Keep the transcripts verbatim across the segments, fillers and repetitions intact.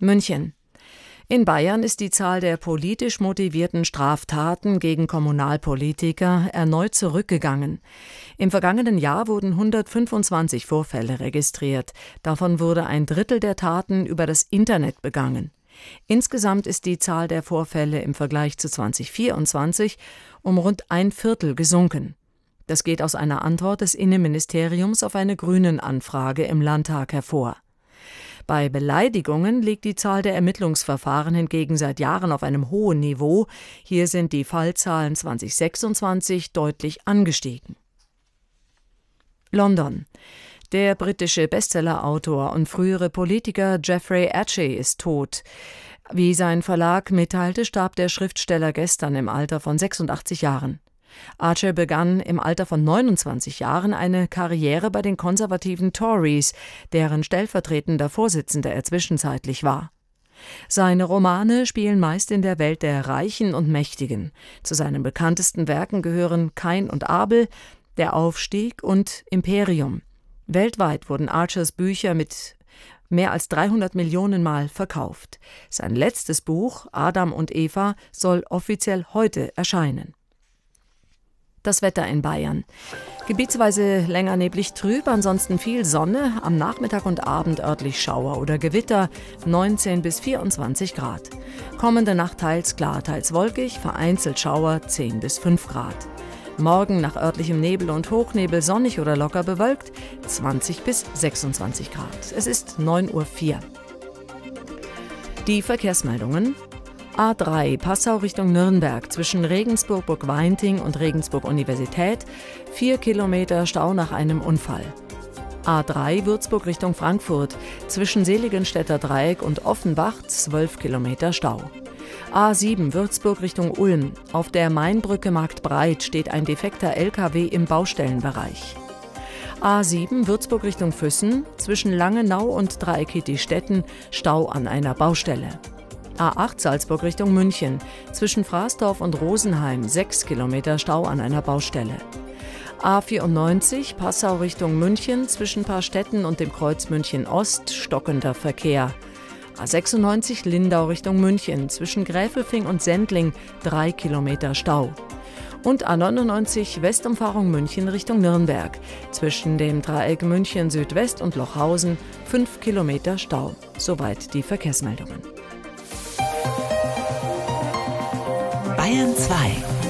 München. In Bayern ist die Zahl der politisch motivierten Straftaten gegen Kommunalpolitiker erneut zurückgegangen. Im vergangenen Jahr wurden hundertfünfundzwanzig Vorfälle registriert. Davon wurde ein Drittel der Taten über das Internet begangen. Insgesamt ist die Zahl der Vorfälle im Vergleich zu zweitausendvierundzwanzig um rund ein Viertel gesunken. Das geht aus einer Antwort des Innenministeriums auf eine Grünen-Anfrage im Landtag hervor. Bei Beleidigungen liegt die Zahl der Ermittlungsverfahren hingegen seit Jahren auf einem hohen Niveau. Hier sind die Fallzahlen zweitausendsechsundzwanzig deutlich angestiegen. London. Der britische Bestsellerautor und frühere Politiker Jeffrey Archey ist tot. Wie sein Verlag mitteilte, starb der Schriftsteller gestern im Alter von sechsundachtzig Jahren. Archer begann im Alter von neunundzwanzig Jahren eine Karriere bei den konservativen Tories, deren stellvertretender Vorsitzender er zwischenzeitlich war. Seine Romane spielen meist in der Welt der Reichen und Mächtigen. Zu seinen bekanntesten Werken gehören Kain und Abel, Der Aufstieg und Imperium. Weltweit wurden Archers Bücher mit mehr als dreihundert Millionen Mal verkauft. Sein letztes Buch, Adam und Eva, soll offiziell heute erscheinen. Das Wetter in Bayern. Gebietsweise länger neblig trüb, ansonsten viel Sonne, am Nachmittag und Abend örtlich Schauer oder Gewitter, neunzehn bis vierundzwanzig Grad. Kommende Nacht teils klar, teils wolkig, vereinzelt Schauer, zehn bis fünf Grad. Morgen nach örtlichem Nebel und Hochnebel sonnig oder locker bewölkt, zwanzig bis sechsundzwanzig Grad. Es ist neun Uhr vier. Die Verkehrsmeldungen. A drei Passau Richtung Nürnberg zwischen Regensburg-Burgweinting und Regensburg-Universität, vier Kilometer Stau nach einem Unfall. A drei Würzburg Richtung Frankfurt zwischen Seligenstädter Dreieck und Offenbach, zwölf Kilometer Stau. A sieben Würzburg Richtung Ulm. Auf der Mainbrücke Marktbreit steht ein defekter L K W im Baustellenbereich. A sieben Würzburg Richtung Füssen zwischen Langenau und Dreieckigstetten, Stau an einer Baustelle. A acht Salzburg Richtung München, zwischen Fraßdorf und Rosenheim, sechs Kilometer Stau an einer Baustelle. A vierundneunzig Passau Richtung München, zwischen Paarstetten und dem Kreuz München Ost, stockender Verkehr. A sechsundneunzig Lindau Richtung München, zwischen Gräfelfing und Sendling, drei Kilometer Stau. Und A neunundneunzig Westumfahrung München Richtung Nürnberg, zwischen dem Dreieck München Südwest und Lochhausen, fünf Kilometer Stau. Soweit die Verkehrsmeldungen. Bayern zwei.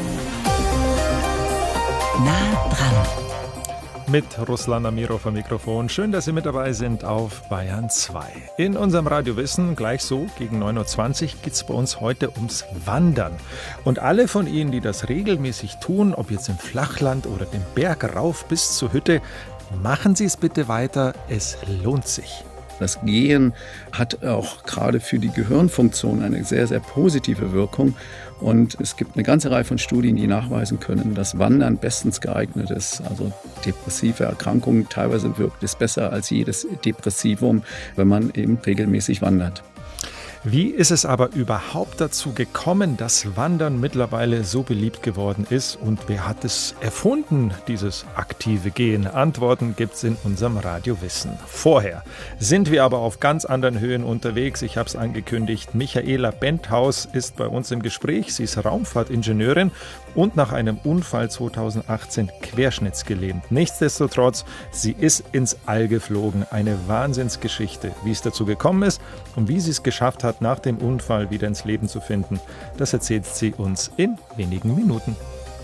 Nah dran. Mit Ruslan Amirov am Mikrofon. Schön, dass Sie mit dabei sind auf Bayern zwei. In unserem Radiowissen, gleich so gegen neun Uhr zwanzig, geht es bei uns heute ums Wandern. Und alle von Ihnen, die das regelmäßig tun, ob jetzt im Flachland oder den Berg rauf bis zur Hütte, machen Sie es bitte weiter, es lohnt sich. Das Gehen hat auch gerade für die Gehirnfunktion eine sehr, sehr positive Wirkung. Und es gibt eine ganze Reihe von Studien, die nachweisen können, dass Wandern bestens geeignet ist. Also depressive Erkrankungen, teilweise wirkt es besser als jedes Depressivum, wenn man eben regelmäßig wandert. Wie ist es aber überhaupt dazu gekommen, dass Wandern mittlerweile so beliebt geworden ist? Und wer hat es erfunden, dieses aktive Gehen? Antworten gibt's in unserem Radiowissen. Vorher sind wir aber auf ganz anderen Höhen unterwegs. Ich habe es angekündigt. Michaela Benthaus ist bei uns im Gespräch. Sie ist Raumfahrtingenieurin und nach einem Unfall zweitausendachtzehn querschnittsgelähmt. Nichtsdestotrotz, sie ist ins All geflogen. Eine Wahnsinnsgeschichte. Wie es dazu gekommen ist und wie sie es geschafft hat, nach dem Unfall wieder ins Leben zu finden, das erzählt sie uns in wenigen Minuten.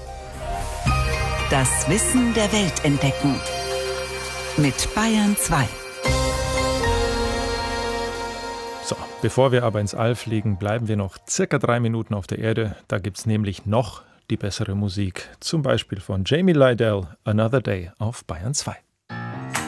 Das Wissen der Welt entdecken. Mit Bayern zwei. So, bevor wir aber ins All fliegen, bleiben wir noch circa drei Minuten auf der Erde. Da gibt es nämlich noch die bessere Musik. Zum Beispiel von Jamie Lydell, Another Day auf Bayern zwei.